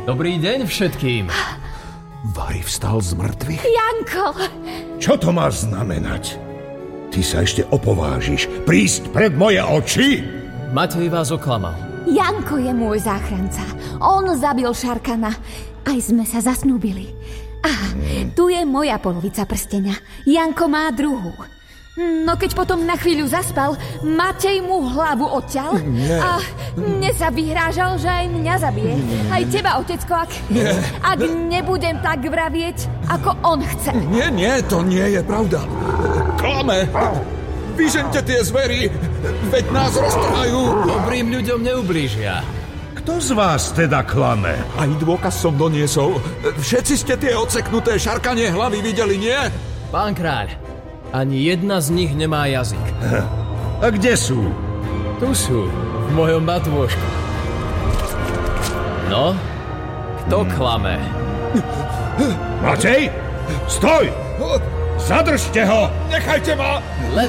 Dobrý deň všetkým. Vary vstal z mŕtvych? Janko! Čo to má znamenať? Ty sa ešte opovážiš prísť pred moje oči? Matej vás oklamal. Janko je môj záchranca. On zabil Šarkana. Aj sme sa zasnúbili. A tu je moja polovica prstenia. Janko má druhú. No keď potom na chvíľu zaspal, Matej mu hlavu odťal a mne sa vyhrážal, že aj mňa zabije. Aj teba, otecko, ak nebudem tak vravieť, ako on chce. Nie, to nie je pravda. Klame! Vyžente tie zvery, veď nás roztrhajú. Dobrým ľuďom neublížia. Kto z vás teda klame? Aj dôkaz som doniesol. Všetci ste tie odseknuté šarkanie hlavy videli, nie? Pán kráľ, ani jedna z nich nemá jazyk. A kde sú? Tu sú, v mojom batôžku. No, kto klame? Matej, stoj! Zadržte ho! Nechajte ma!